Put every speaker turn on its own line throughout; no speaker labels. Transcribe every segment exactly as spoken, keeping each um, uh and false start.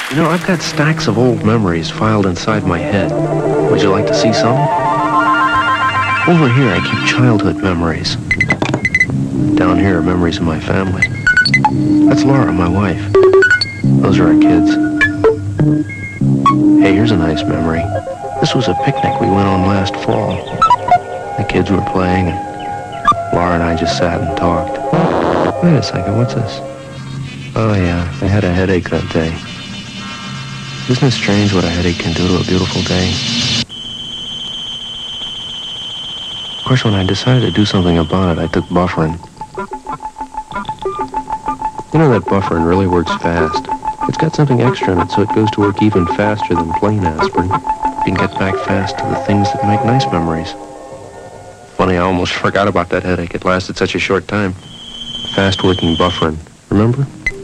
You know, I've got stacks of old memories filed inside my head. Would you like to see some? Over here, I keep childhood memories. Down here are memories of my family. That's Laura, my wife. Those are our kids. Hey, here's a nice memory. This was a picnic we went on last fall. The kids were playing, and Laura and I just sat and talked. Wait a second, what's this? Oh yeah, I had a headache that day. Isn't it strange what a headache can do to a beautiful day? Of course, when I decided to do something about it, I took Bufferin. You know that Bufferin really works fast. It's got something extra in it, so it goes to work even faster than plain aspirin. You can get back fast to the things that make nice memories. Funny, I almost forgot about that headache. It lasted such a short time. Fast-working Bufferin. Remember?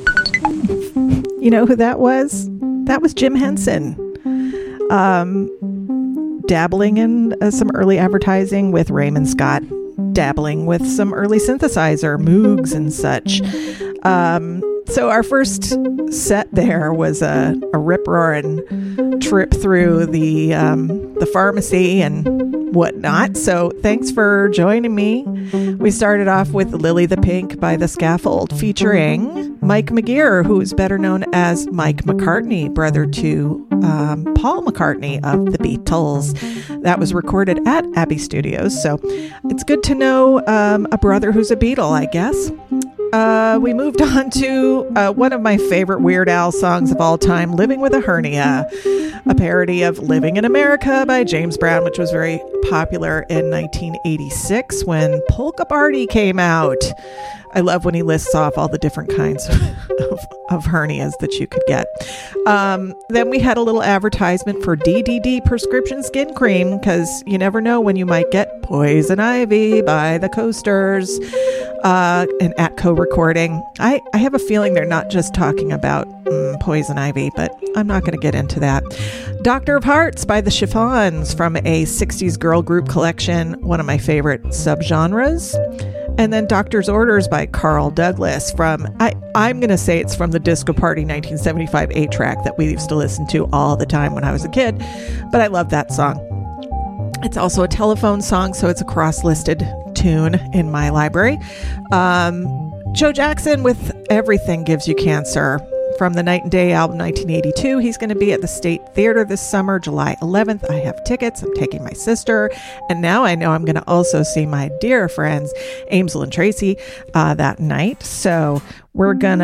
You know who that was? That was Jim Henson. Um, dabbling in uh, some early advertising with Raymond Scott. Dabbling with some early synthesizer, Moogs and such. Um, so our first set there was a, a rip-roaring trip through the um, the pharmacy and whatnot. So thanks for joining me. We started off with Lily the Pink by The Scaffold, featuring Mike McGear, who is better known as Mike McCartney, brother to um, Paul McCartney of the Beatles. That was recorded at Abbey Studios. So it's good to know um, a brother who's a Beatle, I guess. Uh, we moved on to uh, one of my favorite Weird Al songs of all time, Living with a Hernia, a parody of Living in America by James Brown, which was very popular in nineteen eighty-six when Polka Party came out. I love when he lists off all the different kinds of, of, of hernias that you could get. Um, then we had a little advertisement for D D D prescription skin cream, because you never know when you might get Poison Ivy by the Coasters, uh, an Atco recording. I, I have a feeling they're not just talking about mm, Poison Ivy, but I'm not going to get into that. Doctor of Hearts by the Chiffons from a sixties girl group collection, one of my favorite subgenres. And then Doctor's Orders by Carl Douglas from, I, I'm going to say it's from the Disco Party nineteen seventy-five eight track that we used to listen to all the time when I was a kid. But I love that song. It's also a telephone song, so it's a cross-listed tune in my library. Um, Joe Jackson with Everything Gives You Cancer. From the Night and Day album nineteen eighty-two. He's going to be at the State Theater this summer, July eleventh. I have tickets. I'm taking my sister. And now I know I'm going to also see my dear friends, Amesel and Tracy, uh, that night. So we're going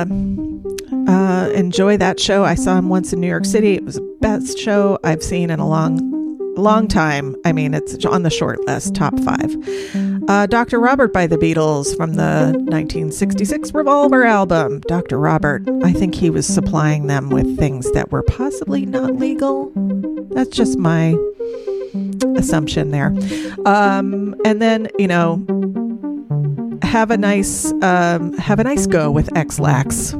to uh, enjoy that show. I saw him once in New York City. It was the best show I've seen in a long Long time. I mean, it's on the short list, top five. Uh, Doctor Robert by the Beatles from the nineteen sixty-six Revolver album. Doctor Robert, I think he was supplying them with things that were possibly not legal. That's just my assumption there. Um, and then, you know, have a nice, um, have a nice go with X-Lax.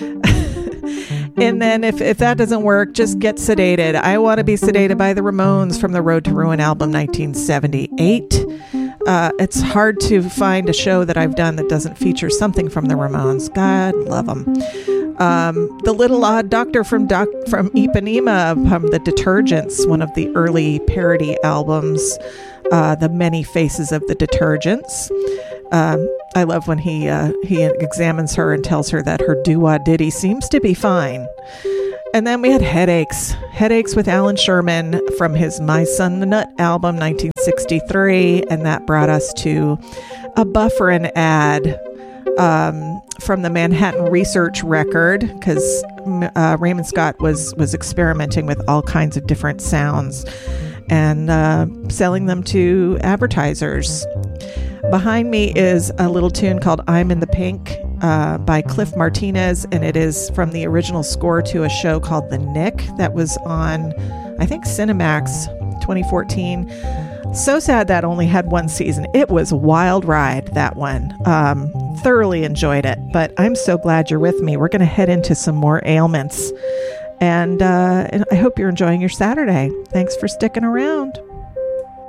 And then if, if that doesn't work, just get sedated. I Want to Be Sedated by the Ramones from the Road to Ruin album nineteen seventy-eight. Uh, it's hard to find a show that I've done that doesn't feature something from the Ramones. God love them. Um, the Little Odd Doctor from Doc, from Ipanema from the Detergents, one of the early parody albums. Uh, the Many Faces of the Detergents. Um, I love when he uh, he examines her and tells her that her doo-wah-diddy seems to be fine. And then we had Headaches. Headaches with Alan Sherman from his My Son the Nut album, nineteen sixty-three. And that brought us to a Bufferin ad um, from the Manhattan Research record, because uh, Raymond Scott was, was experimenting with all kinds of different sounds and uh, selling them to advertisers. Behind me is a little tune called I'm in the Pink uh, by Cliff Martinez, and it is from the original score to a show called The Nick that was on, I think, Cinemax twenty fourteen. So sad that only had one season. It was a wild ride, that one. Um, thoroughly enjoyed it, but I'm so glad you're with me. We're going to head into some more ailments, and, uh, and I hope you're enjoying your Saturday. Thanks for sticking around.